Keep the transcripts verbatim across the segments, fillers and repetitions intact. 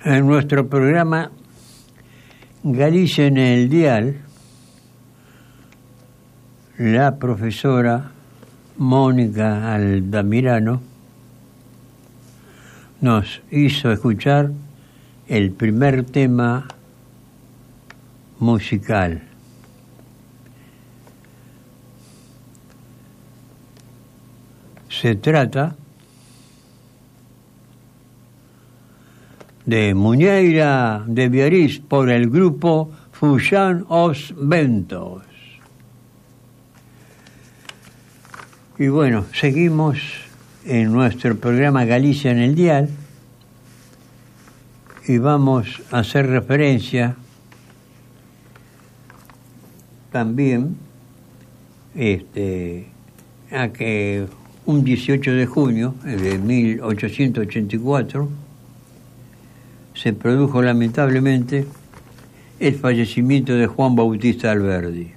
En nuestro programa Galicia en el Dial, la profesora Mónica Altamirano nos hizo escuchar el primer tema musical. Se trata de Muñeira de Biarritz por el grupo Fusión os Ventos. Y bueno, seguimos en nuestro programa Galicia en el Dial y vamos a hacer referencia también este, a que un dieciocho de junio de mil ochocientos ochenta y cuatro se produjo lamentablemente el fallecimiento de Juan Bautista Alberdi.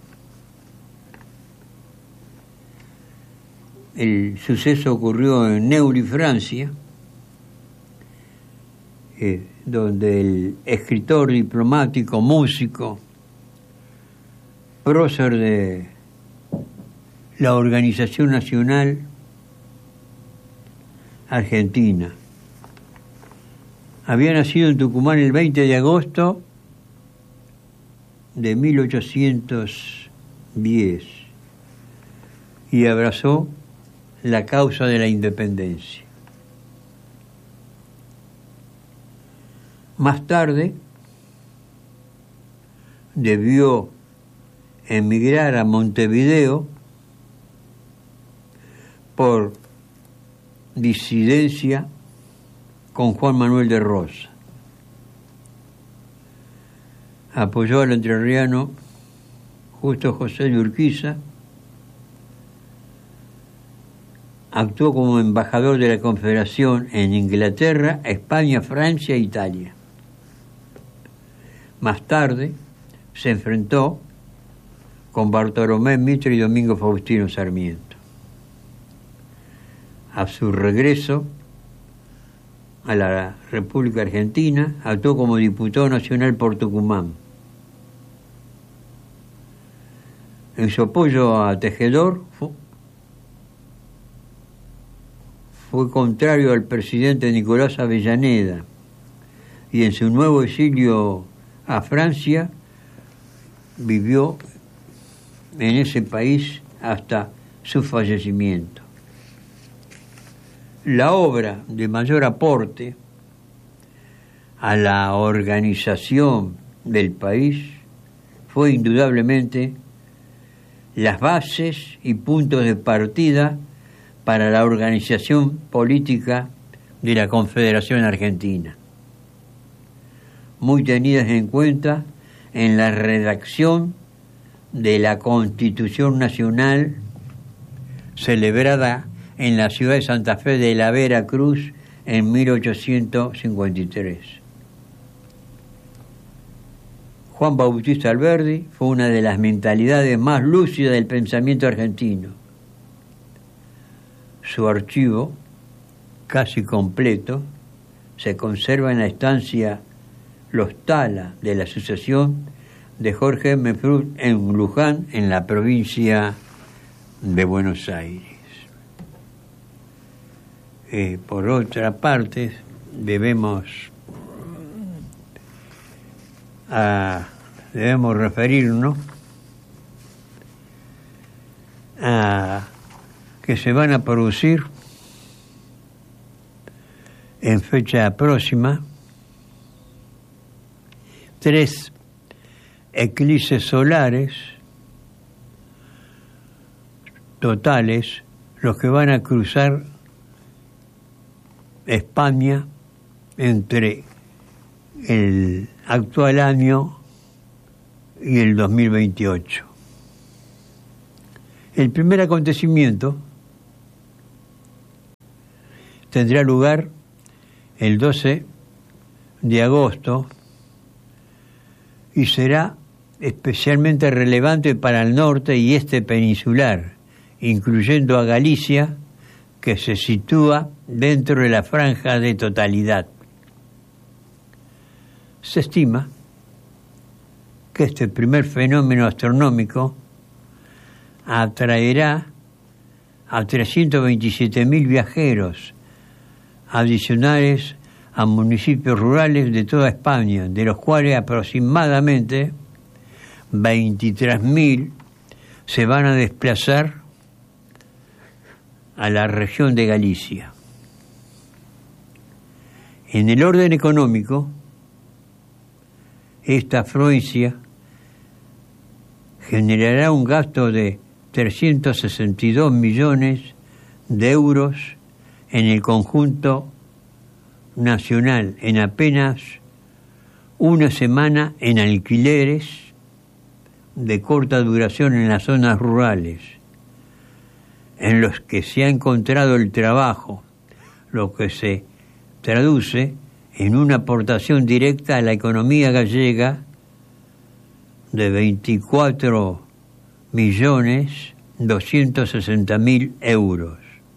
El suceso ocurrió en Neuilly, Francia, eh, donde el escritor, diplomático, músico, prócer de la Organización Nacional Argentina, había nacido en Tucumán el veinte de agosto de mil ochocientos diez y abrazó la causa de la independencia. Más tarde debió emigrar a Montevideo por disidencia con Juan Manuel de Rosa. Apoyó al entrerriano Justo José de Urquiza. Actuó como embajador de la Confederación en Inglaterra, España, Francia e Italia. Más tarde se enfrentó con Bartolomé Mitre y Domingo Faustino Sarmiento. A su regreso a la República Argentina, actuó como diputado nacional por Tucumán. En su apoyo a Tejedor, fue, fue contrario al presidente Nicolás Avellaneda, y en su nuevo exilio a Francia vivió en ese país hasta su fallecimiento. La obra de mayor aporte a la organización del país fue indudablemente las bases y puntos de partida para la organización política de la Confederación Argentina, muy tenidas en cuenta en la redacción de la Constitución Nacional celebrada en la ciudad de Santa Fe de la Vera Cruz en mil ochocientos cincuenta y tres. Juan Bautista Alberdi fue una de las mentalidades más lúcidas del pensamiento argentino. Su archivo, casi completo, se conserva en la estancia Los Tala de la Asociación de Jorge M. Freud en Luján, en la provincia de Buenos Aires. Eh, por otra parte, debemos, a, debemos referirnos a que se van a producir en fecha próxima tres eclipses solares totales, los que van a cruzar España entre el actual año y el dos mil veintiocho. El primer acontecimiento tendrá lugar el doce de agosto y será especialmente relevante para el norte y este peninsular, incluyendo a Galicia, que se sitúa dentro de la franja de totalidad. Se estima que este primer fenómeno astronómico atraerá a trescientos veintisiete mil viajeros adicionales a municipios rurales de toda España, de los cuales aproximadamente veintitrés mil se van a desplazar a la región de Galicia. En el orden económico, esta afluencia generará un gasto de trescientos sesenta y dos millones de euros en el conjunto nacional en apenas una semana en alquileres de corta duración en las zonas rurales, en los que se ha encontrado el trabajo, lo que se traduce en una aportación directa a la economía gallega de veinticuatro millones doscientos sesenta mil euros.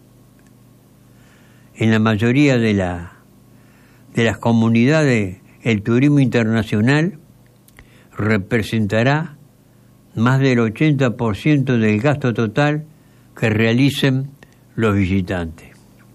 En la mayoría de, la, de las comunidades, el turismo internacional representará más del ochenta por ciento del gasto total que realicen los visitantes.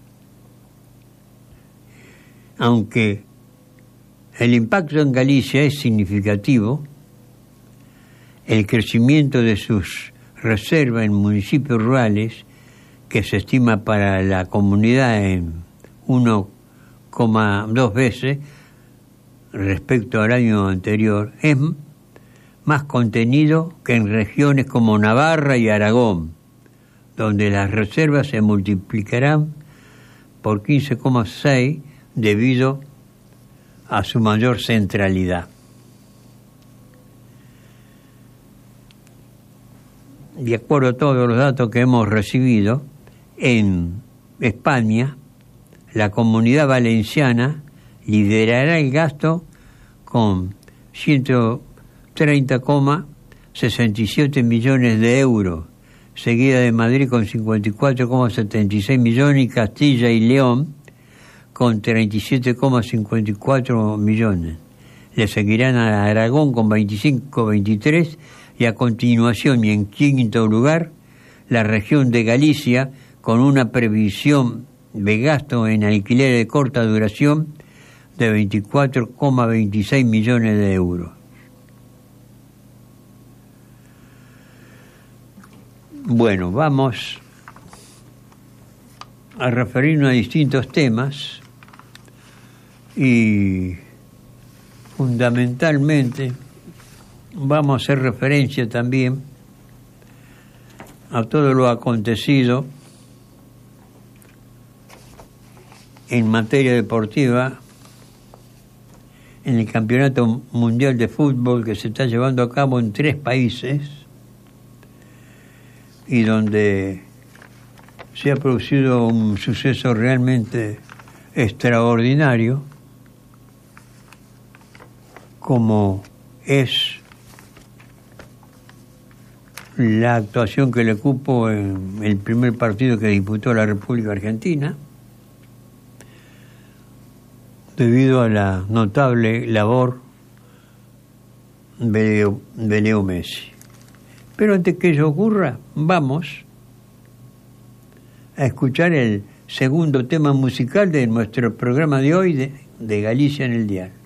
Aunque el impacto en Galicia es significativo, el crecimiento de sus reservas en municipios rurales, que se estima para la comunidad en uno coma dos veces respecto al año anterior, es más contenido que en regiones como Navarra y Aragón, donde las reservas se multiplicarán por quince coma seis debido a su mayor centralidad. De acuerdo a todos los datos que hemos recibido, en España, la Comunidad Valenciana liderará el gasto con ciento treinta coma sesenta y siete millones de euros, seguida de Madrid con cincuenta y cuatro coma setenta y seis millones y Castilla y León con treinta y siete coma cincuenta y cuatro millones. Le seguirán a Aragón con veinticinco coma veintitrés y a continuación y en quinto lugar la región de Galicia con una previsión de gasto en alquiler de corta duración de veinticuatro coma veintiséis millones de euros. Bueno, vamos a referirnos a distintos temas y fundamentalmente vamos a hacer referencia también a todo lo acontecido en materia deportiva en el Campeonato Mundial de Fútbol que se está llevando a cabo en tres países y donde se ha producido un suceso realmente extraordinario, como es la actuación que le cupo en el primer partido que disputó la República Argentina, debido a la notable labor de Leo, de Leo Messi. Pero antes que ello ocurra, vamos a escuchar el segundo tema musical de nuestro programa de hoy de, de Galicia en el Dial.